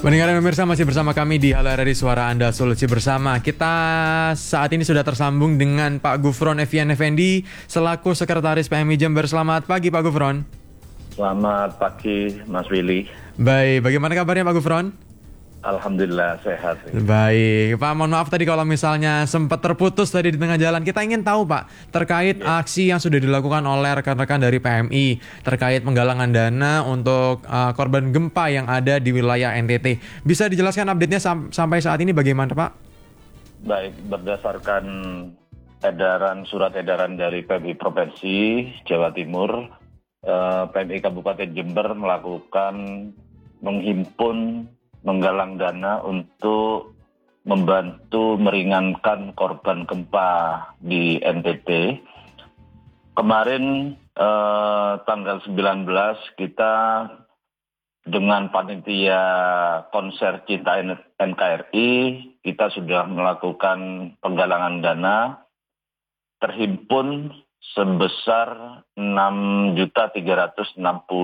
Pendengar dan pemirsa, masih bersama kami di Halo RRI Suara Anda, Solusi Bersama. Kita saat ini sudah tersambung dengan Pak Gufron Evian Effendi selaku Sekretaris PMI Jember. Selamat pagi Pak Gufron. Selamat pagi Mas Willy. Baik, bagaimana kabarnya Pak Gufron? Alhamdulillah sehat. Baik, Pak, mohon maaf tadi kalau misalnya sempat terputus tadi di tengah jalan. Kita ingin tahu Pak, terkait aksi yang sudah dilakukan oleh rekan-rekan dari PMI terkait penggalangan dana untuk korban gempa yang ada di wilayah NTT. Bisa dijelaskan update-nya sampai saat ini bagaimana Pak? Baik, berdasarkan surat edaran dari PMI Provinsi Jawa Timur, PMI Kabupaten Jember menggalang dana untuk membantu meringankan korban gempa di NTT. Kemarin tanggal 19 kita dengan panitia konser Cinta NKRI, kita sudah melakukan penggalangan dana terhimpun sebesar 6.360.000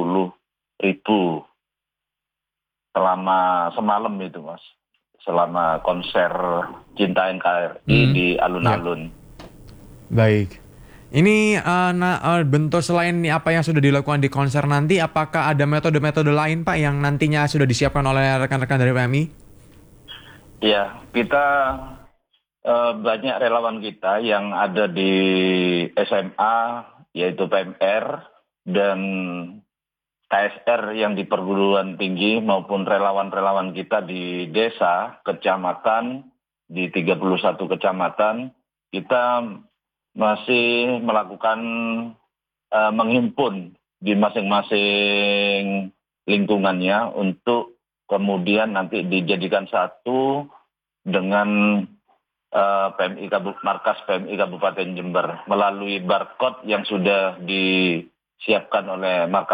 selama semalam itu Mas, selama konser Cinta NKRI di alun-alun. Baik. Ini bentuk selain apa yang sudah dilakukan di konser nanti, apakah ada metode-metode lain Pak yang nantinya sudah disiapkan oleh rekan-rekan dari PMI? Ya, kita banyak relawan kita yang ada di SMA, yaitu PMR, dan KSR yang di perguruan tinggi maupun relawan-relawan kita di desa, kecamatan, di 31 kecamatan, kita masih melakukan menghimpun di masing-masing lingkungannya untuk kemudian nanti dijadikan satu dengan markas PMI Kabupaten Jember melalui barcode yang sudah disiapkan oleh markas